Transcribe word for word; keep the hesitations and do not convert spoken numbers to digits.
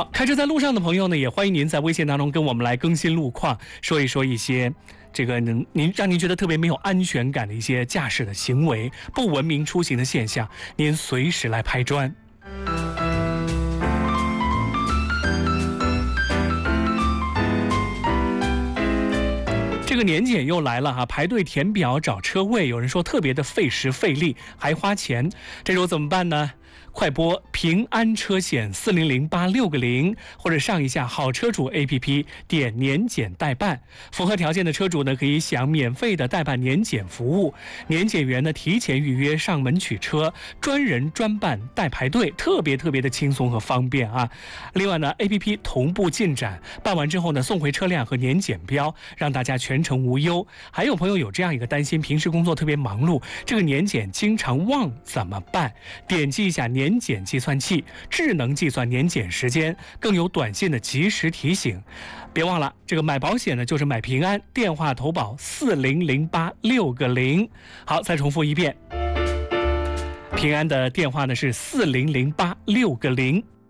好，开车在路上的朋友呢，也欢迎您在微信当中跟我们来更新路况，说一说一些这个您您让您觉得特别没有安全感的一些驾驶的行为、不文明出行的现象，您随时来拍砖。这个年检又来了哈，排队填表找车位，有人说特别的费时费力，还花钱，这时候怎么办呢？快拨平安车险四零零八六个零，或者上一下好车主 A P P 点年检代办，符合条件的车主呢可以享免费的代办年检服务，年检员呢提前预约上门取车，专人专办代排队，特别特别的轻松和方便啊。另外呢 A P P 同步进展，办完之后呢送回车辆和年检标，让大家全程无忧。还有朋友有这样一个担心，平时工作特别忙碌，这个年检经常忘怎么办？点击一下年年检计算器，智能计算年检时间，更有短信的及时提醒。别忘了，这个买保险呢就是买平安，电话投保四零零八六个零。好，再重复一遍，平安的电话呢是四零零八六个零。